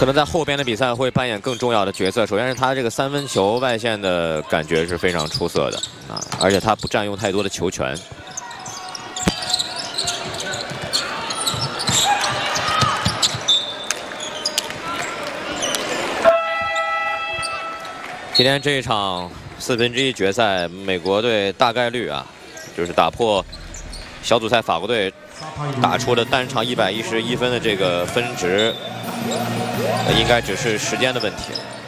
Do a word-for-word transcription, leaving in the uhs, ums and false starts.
可能在后边的比赛会扮演更重要的角色。首先是他这个三分球外线的感觉是非常出色的啊，而且他不占用太多的球权。 今天这一场四分之一决赛，美国队大概率啊，就是打破小组赛法国队打出的单场一百一十一分的这个分值，应该只是时间的问题。